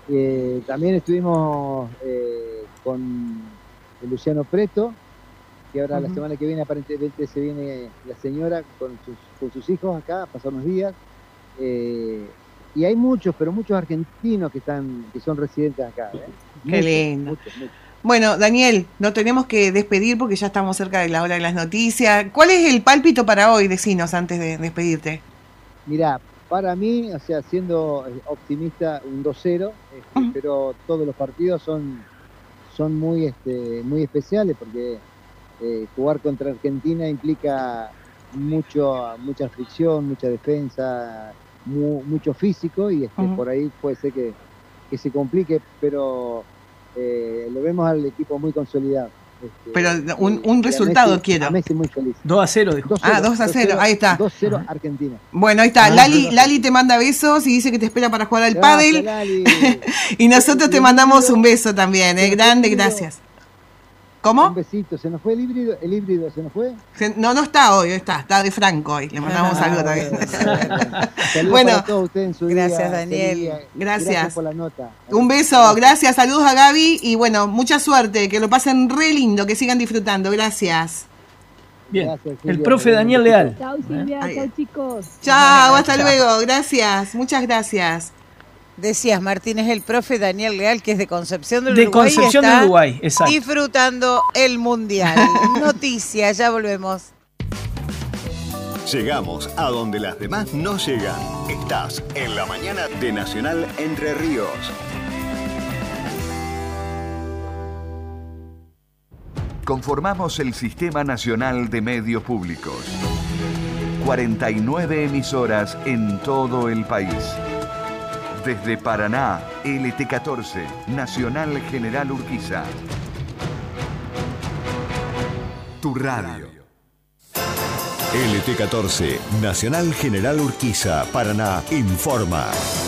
También estuvimos con Luciano Preto, que ahora la semana que viene aparentemente se viene la señora con sus hijos acá a pasar unos días. Y hay muchos, pero muchos argentinos que son residentes acá. Qué lindo. Muchos. Bueno, Daniel, nos tenemos que despedir porque ya estamos cerca de la hora de las noticias. ¿Cuál es el pálpito para hoy? Decinos antes de despedirte. Mirá, para mí, o sea, siendo optimista, un 2-0, pero todos los partidos son muy especiales porque jugar contra Argentina implica mucha fricción, mucha defensa, mucho físico y por ahí puede ser que se complique, pero lo vemos al equipo muy consolidado. Pero un resultado Messi, quiero. A Messi muy feliz. 2-0, dijo. 2-0, ahí está. 2-0 Argentina. Bueno, ahí está. Lali te manda besos y dice que te espera para jugar al pádel. Y nosotros te mandamos un beso también, grande, gracias. ¿Cómo? Un besito, ¿se nos fue el híbrido se nos fue? No está hoy, está de Franco hoy, le mandamos algo también. Bueno, para todos ustedes en su gracias día, Daniel. Gracias por la nota. Un beso, gracias, saludos a Gaby y bueno, mucha suerte, que lo pasen re lindo, que sigan disfrutando, gracias. Bien, gracias, el profe Daniel Leal. Chao Silvia, chao chicos. Chao, hasta luego, gracias, muchas gracias. Decías, Martín, es el profe Daniel Leal, que es de Concepción del Uruguay. De Concepción del Uruguay, exacto. Disfrutando el Mundial. Noticias, ya volvemos. Llegamos a donde las demás no llegan. Estás en la mañana de Nacional Entre Ríos. Conformamos el Sistema Nacional de Medios Públicos. 49 emisoras en todo el país. Desde Paraná, LT14, Nacional General Urquiza. Tu radio. LT14, Nacional General Urquiza, Paraná, informa.